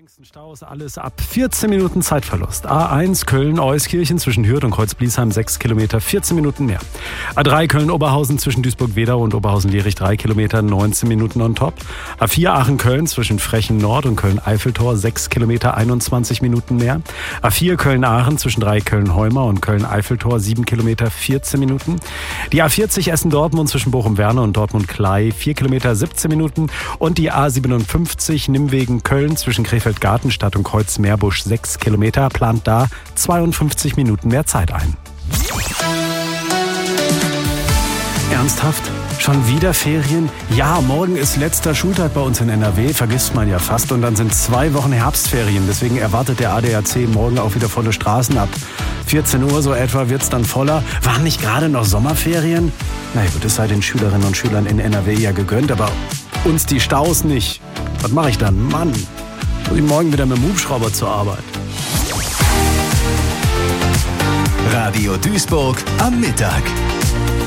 längsten Staus alles ab 14 Minuten Zeitverlust. A1 Köln-Euskirchen zwischen Hürth und Kreuzbliesheim 6 Kilometer, 14 Minuten mehr. A3 Köln-Oberhausen zwischen Duisburg-Wedau und Oberhausen-Lierich 3 Kilometer, 19 Minuten on top. A4 Aachen-Köln zwischen Frechen-Nord und Köln-Eiffeltor 6 Kilometer, 21 Minuten mehr. A4 Köln-Aachen zwischen 3 Köln-Heumer und Köln-Eiffeltor 7 Kilometer, 14 Minuten. Die A40 Essen-Dortmund zwischen Bochum-Werne und Dortmund-Klei 4 Kilometer, 17 Minuten. Und die A57 Nimwegen-Köln zwischen Krefeld-Gartenstadt und Kreuz-Meerbusch 6 Kilometer, plant da 52 Minuten mehr Zeit ein. Ernsthaft? Schon wieder Ferien? Ja, morgen ist letzter Schultag bei uns in NRW, vergisst man ja fast. Und dann sind 2 Wochen Herbstferien. Deswegen erwartet der ADAC morgen auch wieder volle Straßen. Ab 14 Uhr so etwa wird's dann voller. Waren nicht gerade noch Sommerferien? Na gut, es sei den Schülerinnen und Schülern in NRW ja gegönnt, aber uns die Staus nicht. Was mache ich dann? Mann, muss ich morgen wieder mit dem Hubschrauber zur Arbeit. Radio Duisburg am Mittag.